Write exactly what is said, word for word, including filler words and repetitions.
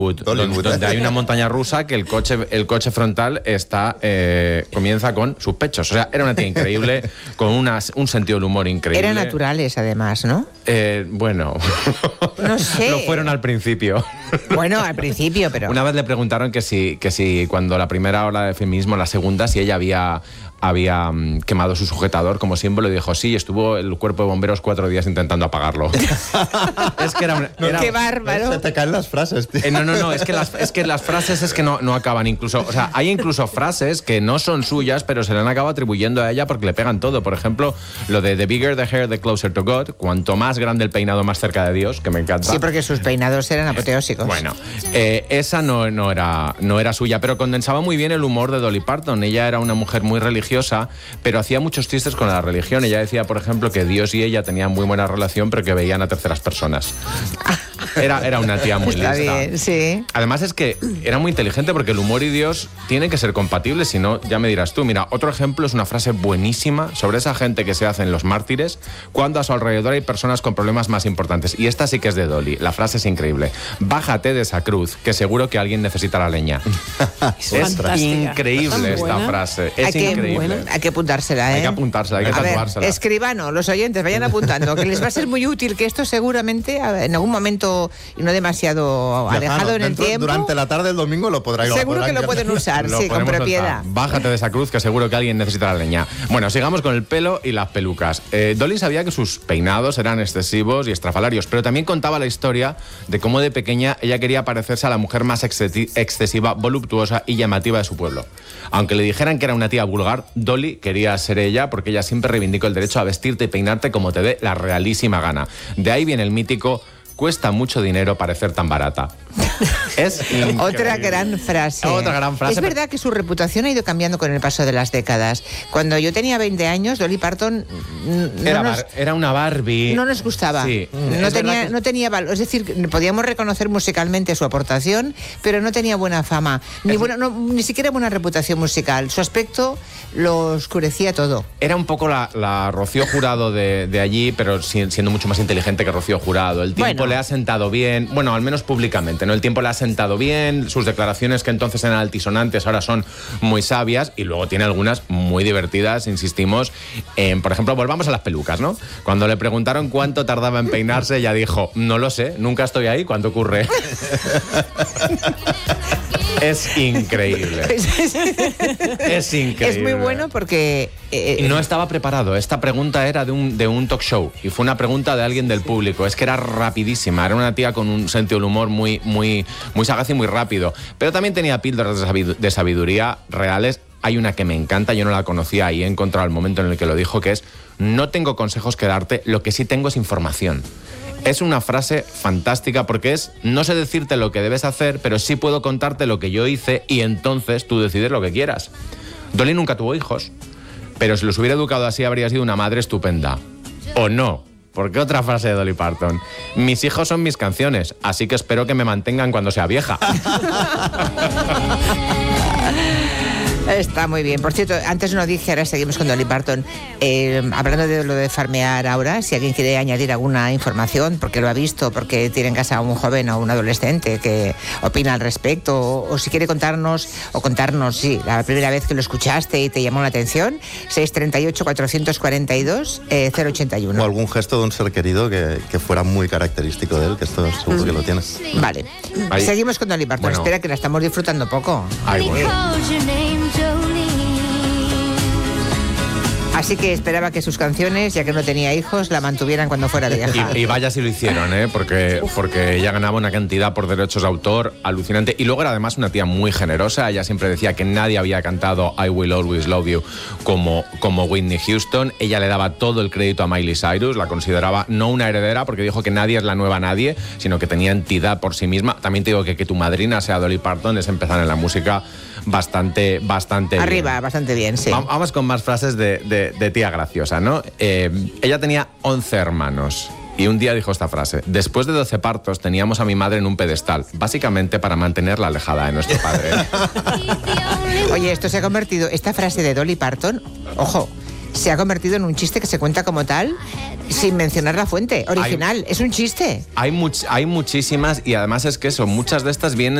Donde, donde hay una montaña rusa que el coche, el coche frontal está eh, comienza con sus pechos. O sea, era una tía increíble, con unas, un sentido del humor increíble. Eran naturales, además, ¿no? Eh, bueno, no sé. Lo fueron al principio. Bueno, al principio, pero... Una vez le preguntaron que si, que si cuando la primera ola de feminismo, la segunda, si ella había... había um, quemado su sujetador como símbolo y dijo sí, estuvo el cuerpo de bomberos cuatro días intentando apagarlo. Es que era, una, era ¡Qué bárbaro! Se te caen las frases, tío. Eh, no, no, no, es que las, es que las frases es que no, no acaban incluso, o sea, hay incluso frases que no son suyas, pero se le han acabado atribuyendo a ella porque le pegan todo. Por ejemplo, lo de the bigger the hair, the closer to God, cuanto más grande el peinado, más cerca de Dios, que me encanta. Sí, porque sus peinados eran apoteósicos. Bueno, eh, esa no, no, era, no era suya, pero condensaba muy bien el humor de Dolly Parton. Ella era una mujer muy religiosa, pero hacía muchos chistes con la religión. Ella decía, por ejemplo, que Dios y ella tenían muy buena relación, pero que veían a terceras personas. Era, era una tía muy Está lista. bien, sí. Además es que era muy inteligente porque el humor y Dios tienen que ser compatibles, si no, ya me dirás tú. Mira, otro ejemplo es una frase buenísima sobre esa gente que se hacen los mártires cuando a su alrededor hay personas con problemas más importantes. Y esta sí que es de Dolly. La frase es increíble. Bájate de esa cruz, que seguro que alguien necesita la leña. Es, es increíble esta frase. Es hay increíble. Que, hay que apuntársela, ¿eh? Hay que apuntársela, hay que a tatuársela. Ver, escribano, los oyentes, vayan apuntando, que les va a ser muy útil, que esto seguramente en algún momento y no demasiado Lejano, alejado en el tiempo. Durante la tarde del domingo lo podrán Seguro que lo pueden usar, sí, con propiedad. Soltar. Bájate de esa cruz, que seguro que alguien necesita la leña. Bueno, sigamos con el pelo y las pelucas. Eh, Dolly sabía que sus peinados eran excesivos y estrafalarios, pero también contaba la historia de cómo de pequeña ella quería parecerse a la mujer más excesiva, voluptuosa y llamativa de su pueblo. Aunque le dijeran que era una tía vulgar, Dolly quería ser ella porque ella siempre reivindicó el derecho a vestirte y peinarte como te dé la realísima gana. De ahí viene el mítico: cuesta mucho dinero parecer tan barata. Es otra gran frase. Otra gran frase. Es verdad que su reputación ha ido cambiando con el paso de las décadas. Cuando yo tenía veinte años, Dolly Parton no era, nos, bar, era una Barbie. No nos gustaba. Sí. No, es tenía, que... no tenía valor. Es decir, podíamos reconocer musicalmente su aportación, pero no tenía buena fama, ni, es... buena, no, ni siquiera buena reputación musical. Su aspecto lo oscurecía todo. Era un poco la, la Rocío Jurado de, de allí, pero siendo mucho más inteligente que Rocío Jurado. El tiempo bueno. le ha sentado bien, bueno, al menos públicamente, ¿no? El tiempo le ha sentado bien, sus declaraciones que entonces eran altisonantes ahora son muy sabias, y luego tiene algunas muy divertidas, insistimos, en, por ejemplo, volvamos a las pelucas, ¿no? Cuando le preguntaron cuánto tardaba en peinarse, ella dijo, no lo sé, nunca estoy ahí, ¿cuánto ocurre? Es increíble. Es increíble. Es muy bueno porque... Eh, no estaba preparado. Esta pregunta era de un, de un talk show y fue una pregunta de alguien del público. Es que era rapidísima. Era una tía con un sentido del humor muy, muy, muy sagaz y muy rápido. Pero también tenía píldoras de sabiduría reales. Hay una que me encanta, yo no la conocía y he encontrado el momento en el que lo dijo, que es: no tengo consejos que darte, lo que sí tengo es información. Es una frase fantástica porque es: no sé decirte lo que debes hacer, pero sí puedo contarte lo que yo hice y entonces tú decides lo que quieras. Dolly nunca tuvo hijos, pero si los hubiera educado así habría sido una madre estupenda. ¿O no? Porque otra frase de Dolly Parton: mis hijos son mis canciones, así que espero que me mantengan cuando sea vieja. Está muy bien. Por cierto, antes no dije, ahora seguimos con Dolly Parton. Eh, hablando de lo de farmear ahora, si alguien quiere añadir alguna información, porque lo ha visto, porque tiene en casa a un joven o un adolescente que opina al respecto, o, o si quiere contarnos, o contarnos, sí, la primera vez que lo escuchaste y te llamó la atención, seis tres ocho, cuatro cuatro dos, cero ochenta y uno. O algún gesto de un ser querido que, que fuera muy característico de él, que esto seguro mm. que lo tienes. Vale. Ahí. Seguimos con Dolly Parton. Bueno. Espera, que la estamos disfrutando poco. Ay, bueno. Así que esperaba que sus canciones, ya que no tenía hijos, la mantuvieran cuando fuera vieja. Y, y vaya si lo hicieron, ¿eh? Porque, porque ella ganaba una cantidad por derechos de autor alucinante. Y luego era además una tía muy generosa. Ella siempre decía que nadie había cantado I Will Always Love You como, como Whitney Houston. Ella le daba todo el crédito a Miley Cyrus. La consideraba no una heredera, porque dijo que nadie es la nueva nadie, sino que tenía entidad por sí misma. También te digo que que tu madrina sea Dolly Parton es empezar en la música bastante, bastante arriba, bien. bastante bien, sí. Vamos con más frases de, de, de tía graciosa, ¿no? Eh, ella tenía once hermanos y un día dijo esta frase: después de doce partos teníamos a mi madre en un pedestal, básicamente para mantenerla alejada de nuestro padre. Oye, esto se ha convertido, esta frase de Dolly Parton, ojo, se ha convertido en un chiste que se cuenta como tal, sin mencionar la fuente original. Hay, es un chiste. Hay, much, hay muchísimas, y además es que eso, muchas de estas vienen